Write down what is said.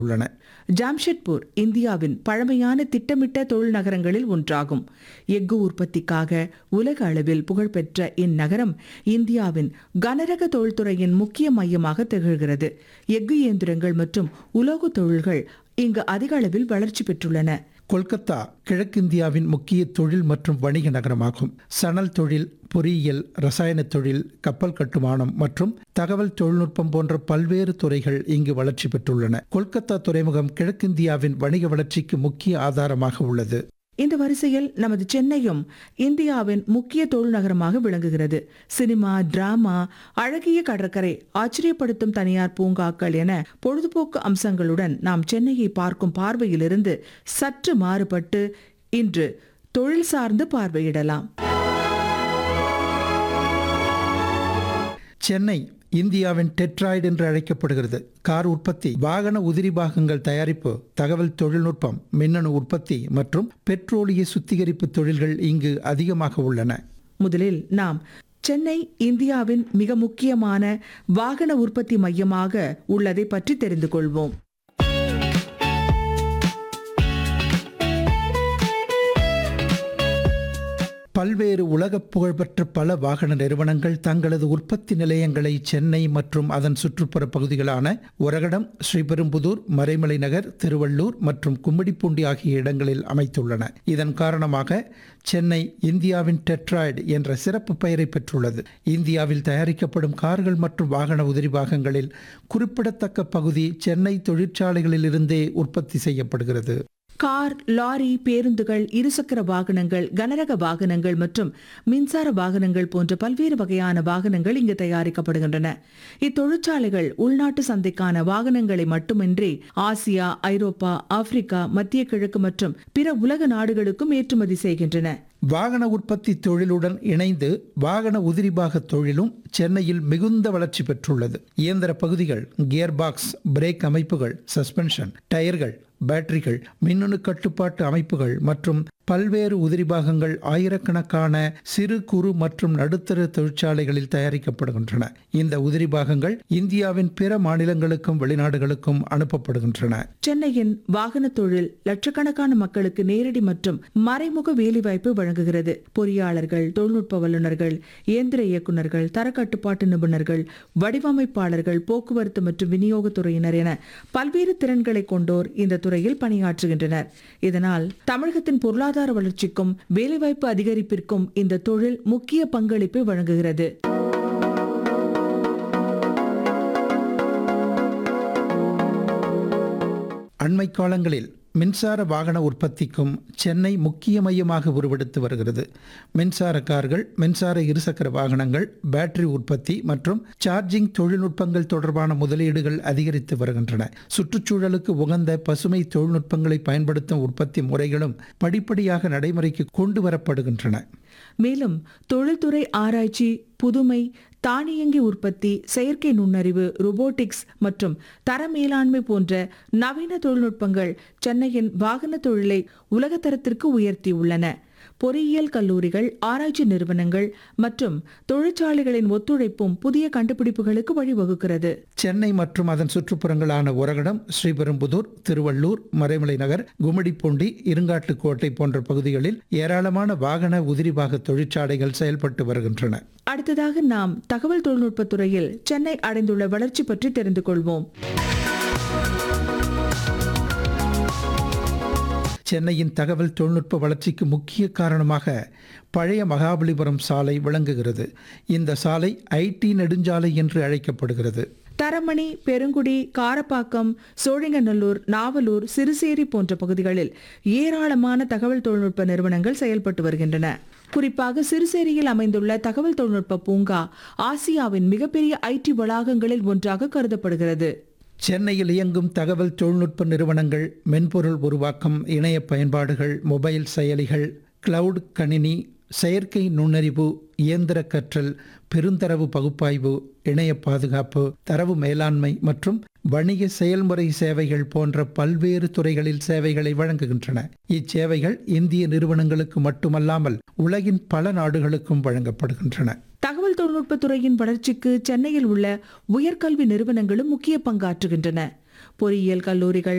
உள்ளன. ஜாம்ஷெட்பூர் இந்தியாவின் பழமையான திட்டமிட்ட தொழில் நகரங்களில் ஒன்றாகும். எஃகு உற்பத்திக்காக உலக அளவில் புகழ்பெற்ற இந்நகரம் இந்தியாவின் கனரக தொழில்துறையின் முக்கிய மையமாக திகழ்கிறது. எஃகு இயந்திரங்கள் மற்றும் உலோக தொழில்கள் இங்கு அதிக அளவில் வளர்ச்சி பெற்றுள்ளன. கொல்கத்தா கிழக்கிந்தியாவின் முக்கிய தொழில் மற்றும் வணிக நகரமாகும். சணல் தொழில், பொறியியல், ரசாயன தொழில், கப்பல் கட்டுமானம் மற்றும் தகவல் தொழில்நுட்பம் போன்ற பல்வேறு துறைகள் இங்கு வளர்ச்சி பெற்றுள்ளன. கொல்கத்தா துறைமுகம் கிழக்கிந்தியாவின் வணிக வளர்ச்சிக்கு முக்கிய ஆதாரமாக உள்ளது. இந்த வரிசையில் நமது சென்னையும் இந்தியாவின் முக்கிய தொழில் நகரமாக விளங்குகிறது. சினிமா, டிராமா, அழகிய கடற்கரை, ஆச்சரியப்படுத்தும் தனியார் பூங்காக்கள் என பொழுதுபோக்கு அம்சங்களுடன் நாம் சென்னையை பார்க்கும் பார்வையிலிருந்து சற்று மாறுபட்டு இன்று தொழில் சார்ந்து பார்வையிடலாம். சென்னை இந்தியாவின் டெட்ராய்டு என்று அழைக்கப்படுகிறது. கார் உற்பத்தி, வாகன உதிரி பாகங்கள் தயாரிப்பு, தகவல் தொழில்நுட்பம், மின்னணு உற்பத்தி மற்றும் பெட்ரோலிய சுத்திகரிப்பு தொழில்கள் இங்கு அதிகமாக உள்ளன. முதலில் நாம் சென்னை இந்தியாவின் மிக முக்கியமான வாகன உற்பத்தி மையமாக உள்ளதை பற்றி தெரிந்து கொள்வோம். பல்வேறு உலக புகழ்பெற்ற பல வாகன நிறுவனங்கள் தங்களது உற்பத்தி நிலையங்களை சென்னை மற்றும் அதன் சுற்றுப்புற பகுதிகளான ஒரகடம், ஸ்ரீபெரும்புதூர், மறைமலை நகர், திருவள்ளூர் மற்றும் கும்மிடிப்பூண்டி ஆகிய இடங்களில் அமைத்துள்ளன. இதன் காரணமாக சென்னை இந்தியாவின் டெட்ராய்டு என்ற சிறப்பு பெயரை பெற்றுள்ளது. இந்தியாவில் தயாரிக்கப்படும் கார்கள் மற்றும் வாகன உதிரி பாகங்களில் குறிப்பிடத்தக்க பகுதி சென்னை தொழிற்சாலைகளில் இருந்தே உற்பத்தி செய்யப்படுகிறது. கார், லாரி, பேருந்துகள், இருசக்கர வாகனங்கள், கனரக வாகனங்கள் மற்றும் மின்சார வாகனங்கள் போன்ற பல்வேறு வகையான வாகனங்கள் இங்கு தயாரிக்கப்படுகின்றன. இத்தொழிற்சாலைகள் உள்நாட்டு சந்தைக்கான வாகனங்களை மட்டுமின்றி ஆசியா, ஐரோப்பா, ஆப்பிரிக்கா, மத்திய கிழக்கு மற்றும் பிற உலக நாடுகளுக்கும் ஏற்றுமதி செய்கின்றன. வாகன உற்பத்தி தொழிலுடன் இணைந்து வாகன உதிரிபாக தொழிலும் சென்னையில் மிகுந்த வளர்ச்சி பெற்றுள்ளது. இயந்திர பகுதிகள், கியர் பாக்ஸ், பிரேக் அமைப்புகள், சஸ்பென்ஷன், டயர்கள், பேட்டரிகள், மின்னணு கட்டுப்பாட்டு அமைப்புகள் மற்றும் பல்வேறு உதிரிபாகங்கள் ஆயிரக்கணக்கான சிறு, குறு மற்றும் நடுத்தர தொழிற்சாலைகளில் தயாரிக்கப்படுகின்றன. இந்த உதிரிபாகங்கள் இந்தியாவின் பிற மாநிலங்களுக்கும் வெளிநாடுகளுக்கும் அனுப்பப்படுகின்றன. சென்னையின் வாகன தொழில் லட்சக்கணக்கான மக்களுக்கு நேரடி மற்றும் மறைமுக வேலைவாய்ப்பு வழங்குகிறது. பொறியாளர்கள், தொழில்நுட்ப வல்லுநர்கள், இயந்திர இயக்குநர்கள், தரக்கட்டுப்பாட்டு நிபுணர்கள், வடிவமைப்பாளர்கள், போக்குவரத்து மற்றும் விநியோகத்துறையினர் என பல்வேறு திறன்களை கொண்டோர் இந்த துறையில் பணியாற்றுகின்றனர். இதனால் தமிழகத்தின் பொருளாதார வளர்ச்சிக்கும் வேலைவாய்ப்பு அதிகரிப்பிற்கும் இந்த தொழில் முக்கிய பங்களிப்பை வழங்குகிறது. அண்மை காலங்களில் மின்சார வாகன உற்பத்திக்கும் சென்னை முக்கிய மையமாக உருவெடுத்து வருகிறது. மின்சார கார்கள், மின்சார இருசக்கர வாகனங்கள், பேட்டரி உற்பத்தி மற்றும் சார்ஜிங் தொழில்நுட்பங்கள் தொடர்பான முதலீடுகள் அதிகரித்து வருகின்றன. சுற்றுச்சூழலுக்கு உகந்த பசுமை தொழில்நுட்பங்களை பயன்படுத்தும் உற்பத்தி முறைகளும் படிப்படியாக நடைமுறைக்கு கொண்டு வரப்படுகின்றன. மேலும் தொழில்துறை ஆராய்ச்சி, புதுமை, தானியங்கி உற்பத்தி, செயற்கை நுண்ணறிவு, ரோபோட்டிக்ஸ் மற்றும் தர மேலாண்மை போன்ற நவீன தொழில்நுட்பங்கள் சென்னையின் வாகன தொழிலை உலகத்தரத்திற்கு உயர்த்தியுள்ளன. பொறியியல் கல்லூரிகள், ஆராய்ச்சி நிறுவனங்கள் மற்றும் தொழிற்சாலைகளின் ஒத்துழைப்பும் புதிய கண்டுபிடிப்புகளுக்கு வழிவகுக்கிறது. சென்னை மற்றும் அதன் சுற்றுப்புறங்களான ஒரகடம், ஸ்ரீபெரும்புதூர், திருவள்ளூர், மறைமலை நகர், கும்மிடிப்பூண்டி, இருங்காட்டுக்கோட்டை போன்ற பகுதிகளில் ஏராளமான வாகன உதிரிபாக தொழிற்சாலைகள் செயல்பட்டு வருகின்றன. அடுத்ததாக நாம் தகவல் தொழில்நுட்பத் துறையில் சென்னை அடைந்துள்ள வளர்ச்சி பற்றி தெரிந்து கொள்வோம். சென்னையின் தகவல் தொழில்நுட்ப வளர்ச்சிக்கு முக்கிய காரணமாக பழைய மகாபலிபுரம் சாலை விளங்குகிறது. இந்த சாலை ஐடி நெடுஞ்சாலை என்று அழைக்கப்படுகிறது. தரமணி, பெருங்குடி, காரப்பாக்கம், சோழிங்கநல்லூர், நாவலூர், சிறுசேரி போன்ற பகுதிகளில் ஏராளமான தகவல் தொழில்நுட்ப நிறுவனங்கள் செயல்பட்டு வருகின்றன. குறிப்பாக சிறுசேரியில் அமைந்துள்ள தகவல் தொழில்நுட்ப பூங்கா ஆசியாவின் மிகப்பெரிய ஐடி வளாகங்களில் ஒன்றாக கருதப்படுகிறது. சென்னையில் இயங்கும் தகவல் தொழில்நுட்ப நிறுவனங்கள் மென்பொருள் உருவாக்கம், இணைய பயன்பாடுகள், மொபைல் செயலிகள், கிளவுட் கணினி, செயற்கை நுண்ணறிவு, இயந்திர கற்றல், பெருந்தரவு பகுப்பாய்வு, இணைய பாதுகாப்பு, தரவு மேலாண்மை மற்றும் வணிக செயல்முறை சேவைகள் போன்ற பல்வேறு துறைகளில் சேவைகளை வழங்குகின்றன. இச்சேவைகள் இந்திய நிறுவனங்களுக்கு மட்டுமல்லாமல் உலகின் பல நாடுகளுக்கும் வழங்கப்படுகின்றன. தகவல் தொழில்நுட்பத் துறையின் வளர்ச்சிக்கு சென்னையில் உள்ள உயர்கல்வி நிறுவனங்களும் முக்கிய பங்காற்றுகின்றன. பொறியியல் கல்லூரிகள்